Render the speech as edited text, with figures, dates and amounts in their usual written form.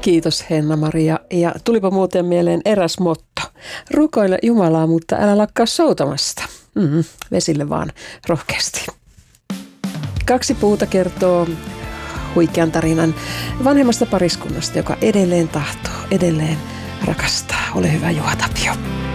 Kiitos Henna-Maria. Ja tulipa muuten mieleen eräs motto. Rukoile Jumalaa, mutta älä lakkaa soutamasta. Vesille vaan rohkeasti. Kaksi puuta kertoo huikean tarinan vanhemmasta pariskunnasta, joka edelleen tahtoo, edelleen rakastaa. Ole hyvä, Juha Tapio.